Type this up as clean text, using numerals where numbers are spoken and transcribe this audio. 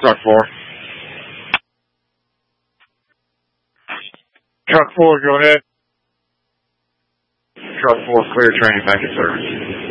Truck 4. Truck 4, go ahead. Truck 4, clear training packet service.